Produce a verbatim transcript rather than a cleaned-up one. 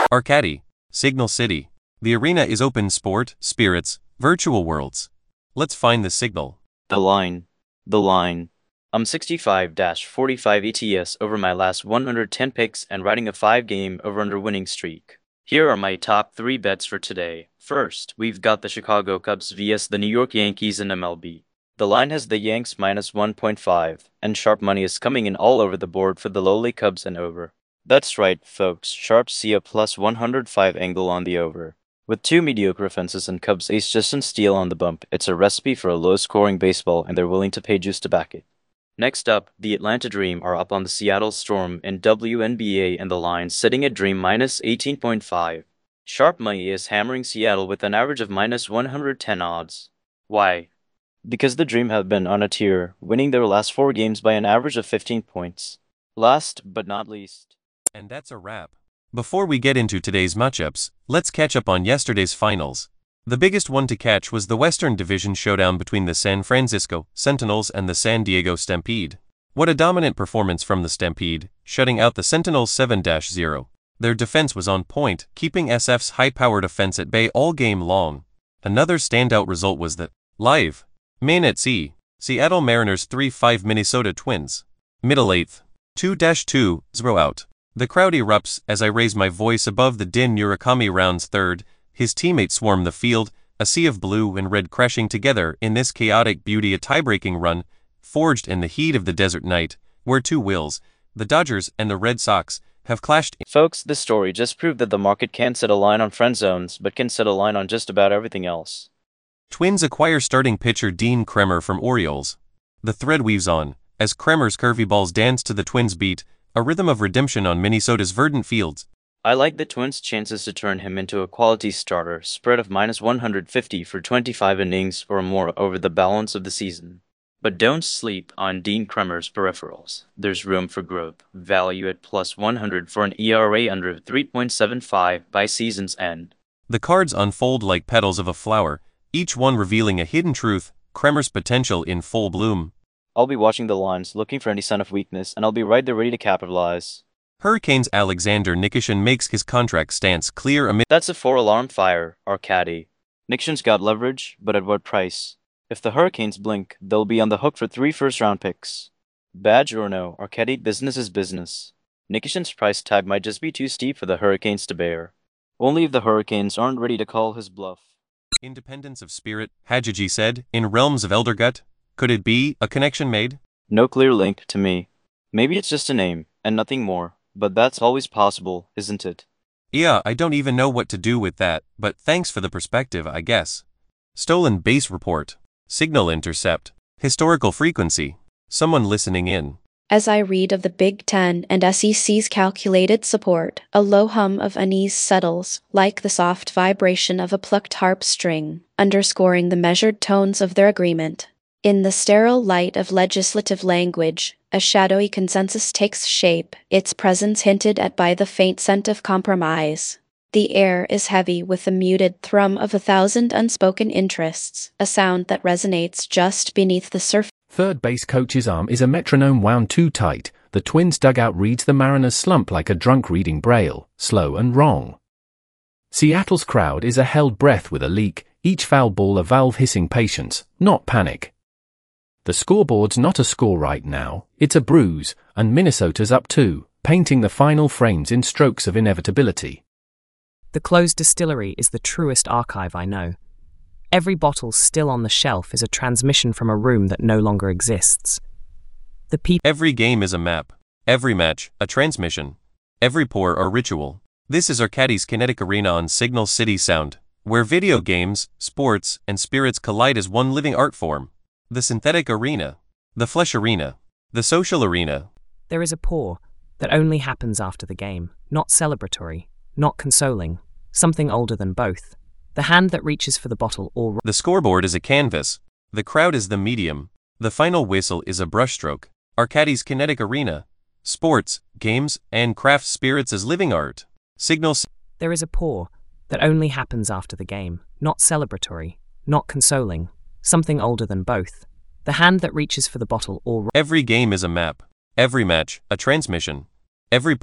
Arcady, Signal City. The arena is open sport, spirits, virtual worlds. Let's find the signal. The line. The line. I'm sixty-five forty-five E T S over my last one hundred ten picks and riding a five game over-under winning streak. Here are my top three bets for today. First, we've got the Chicago Cubs versus the New York Yankees in M L B. The line has the Yanks minus one point five, and sharp money is coming in all over the board for the lowly Cubs and over. That's right, folks, sharps see a plus one hundred five angle on the over. With two mediocre offenses and Cubs ace Justin Steele on the bump, it's a recipe for a low-scoring baseball, and they're willing to pay juice to back it. Next up, the Atlanta Dream are up on the Seattle Storm in W N B A, and the line sitting at Dream minus eighteen point five. Sharp money is hammering Seattle with an average of minus one hundred ten odds. Why? Because the Dream have been on a tear, winning their last four games by an average of fifteen points. Last but not least. And that's a wrap. Before we get into today's matchups, let's catch up on yesterday's finals. The biggest one to catch was the Western Division showdown between the San Francisco Sentinels and the San Diego Stampede. What a dominant performance from the Stampede, shutting out the Sentinels seven to zero. Their defense was on point, keeping S F's high-powered offense at bay all game long. Another standout result was the live main at sea, Seattle Mariners three five Minnesota Twins. Middle eighth, two to two, zero out. The crowd erupts as I raise my voice above the din. Murakami rounds third, his teammates swarm the field, a sea of blue and red crashing together in this chaotic beauty, a tie-breaking run, forged in the heat of the desert night, where two wills, the Dodgers and the Red Sox, have clashed. Folks, this story just proved that the market can't set a line on friend zones, but can set a line on just about everything else. Twins acquire starting pitcher Dean Kremer from Orioles. The thread weaves on, as Kremer's curvy balls dance to the Twins' beat, a rhythm of redemption on Minnesota's verdant fields. I like the Twins' chances to turn him into a quality starter, spread of minus one hundred fifty for twenty-five innings or more over the balance of the season. But don't sleep on Dean Kremer's peripherals. There's room for growth, value at plus one hundred for an E R A under three point seven five by season's end. The cards unfold like petals of a flower, each one revealing a hidden truth, Kremer's potential in full bloom. I'll be watching the lines, looking for any sign of weakness, and I'll be right there ready to capitalize. Hurricanes' Alexander Nikishin makes his contract stance clear amid— That's a four-alarm fire, Arcady. Nikishin's got leverage, but at what price? If the Hurricanes blink, they'll be on the hook for three first-round picks. Badge or no, Arcady, business is business. Nikishin's price tag might just be too steep for the Hurricanes to bear. Only if the Hurricanes aren't ready to call his bluff. Independence of spirit, Hajiji said, in realms of Eldergut. Could it be a connection made? No clear link to me. Maybe it's just a name, and nothing more, but that's always possible, isn't it? Yeah, I don't even know what to do with that, but thanks for the perspective, I guess. Stolen base report. Signal intercept. Historical frequency. Someone listening in. As I read of the Big Ten and S E C's calculated support, a low hum of unease settles, like the soft vibration of a plucked harp string, underscoring the measured tones of their agreement. In the sterile light of legislative language, a shadowy consensus takes shape, its presence hinted at by the faint scent of compromise. The air is heavy with the muted thrum of a thousand unspoken interests, a sound that resonates just beneath the surface. Third base coach's arm is a metronome wound too tight. The Twins' dugout reads the Mariners' slump like a drunk reading Braille, slow and wrong. Seattle's crowd is a held breath with a leak, each foul ball a valve hissing patience, not panic. The scoreboard's not a score right now, it's a bruise, and Minnesota's up two, painting the final frames in strokes of inevitability. The closed distillery is the truest archive I know. Every bottle still on the shelf is a transmission from a room that no longer exists. The people. Every game is a map. Every match, a transmission. Every pour, a ritual. This is Arcady's Kinetic Arena on Signal City Sound, where video games, sports, and spirits collide as one living art form. The synthetic arena. The flesh arena. The social arena. There is a pour that only happens after the game, not celebratory, not consoling, something older than both. The hand that reaches for the bottle or... The scoreboard is a canvas. The crowd is the medium. The final whistle is a brushstroke. Arcady's Kinetic Arena. Sports, games, and craft spirits as living art. Signal... There is a pour that only happens after the game, not celebratory, not consoling, something older than both. The hand that reaches for the bottle or... Every game is a map. Every match, a transmission. Every